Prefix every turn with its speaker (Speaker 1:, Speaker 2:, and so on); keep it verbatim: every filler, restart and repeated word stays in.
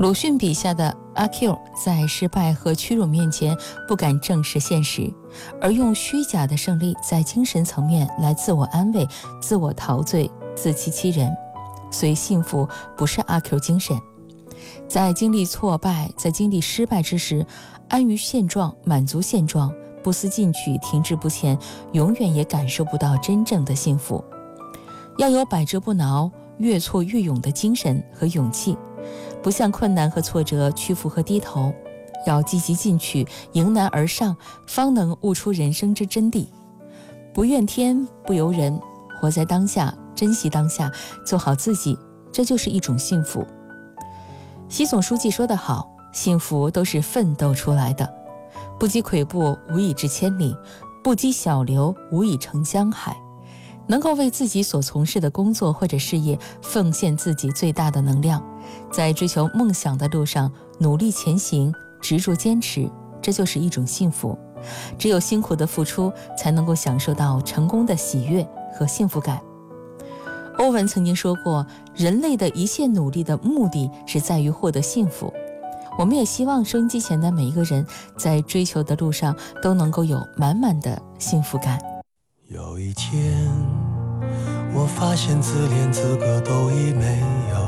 Speaker 1: 鲁迅笔下的阿 Q 在失败和屈辱面前不敢正视现实，而用虚假的胜利在精神层面来自我安慰、自我陶醉、自欺欺人。所以幸福不是阿 Q 精神。在经历挫败、在经历失败之时，安于现状、满足现状、不思进取、停滞不前，永远也感受不到真正的幸福。要有百折不挠、越挫越勇的精神和勇气，不向困难和挫折屈服和低头，要积极进取，迎难而上，方能悟出人生之真谛。不怨天不尤人，活在当下，珍惜当下，做好自己，这就是一种幸福。习总书记说得好，幸福都是奋斗出来的，不积跬步无以至千里，不积小流无以成江海。能够为自己所从事的工作或者事业奉献自己最大的能量，在追求梦想的路上努力前行，执着坚持，这就是一种幸福。只有辛苦的付出，才能够享受到成功的喜悦和幸福感。欧文曾经说过，人类的一切努力的目的是在于获得幸福。我们也希望收音机前的每一个人在追求的路上都能够有满满的幸福感。
Speaker 2: 有一天我发现自怜资格都已没有，